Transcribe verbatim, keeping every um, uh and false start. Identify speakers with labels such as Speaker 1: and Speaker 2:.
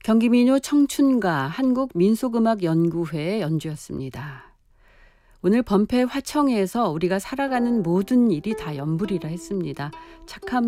Speaker 1: 경기민요 청춘가 한국민속음악연구회의 연주였습니다. 오늘 범패 화청에서 우리가 살아가는 모든 일이 다 연불이라 했습니다. 착한